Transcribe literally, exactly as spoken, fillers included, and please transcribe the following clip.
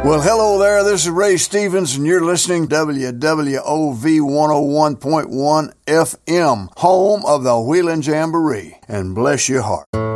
Well, hello there. This is Ray Stevens, and you're listening to W W O V one oh one point one F M, home of the Wheeling Jamboree. And bless your heart.